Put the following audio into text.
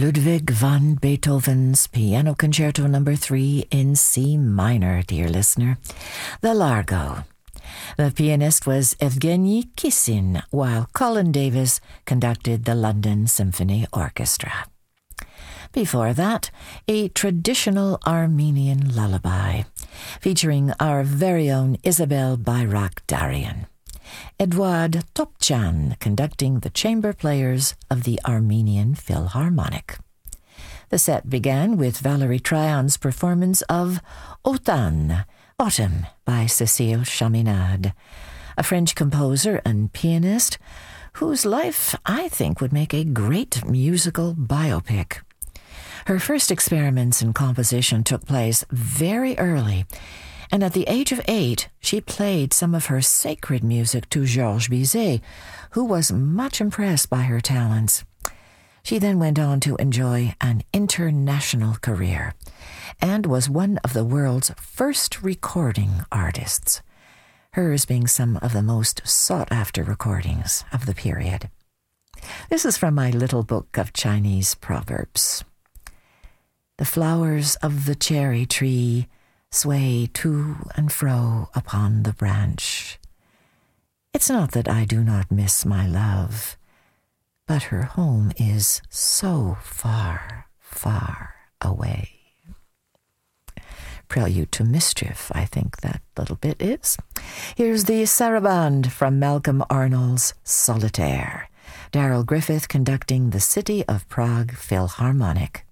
Ludwig van Beethoven's Piano Concerto No. 3 in C minor, dear listener, the Largo. The pianist was Evgeny Kissin, while Colin Davis conducted the London Symphony Orchestra. Before that, a traditional Armenian lullaby, featuring our very own Isabel Bayrakdarian. Eduard Topchan conducting the chamber players of the Armenian Philharmonic. The set began with Valerie Tryon's performance of Automne, Autumn, by Cécile Chaminade, a French composer and pianist whose life I think would make a great musical biopic. Her first experiments in composition took place very early, and at the age of 8, she played some of her sacred music to Georges Bizet, who was much impressed by her talents. She then went on to enjoy an international career and was one of the world's first recording artists, hers being some of the most sought-after recordings of the period. This is from my little book of Chinese proverbs. The flowers of the cherry tree sway to and fro upon the branch. It's not that I do not miss my love, but her home is so far, far away. Prelude to Mischief, I think that little bit is. Here's the Sarabande from Malcolm Arnold's Solitaire. Daryl Griffith conducting the City of Prague Philharmonic.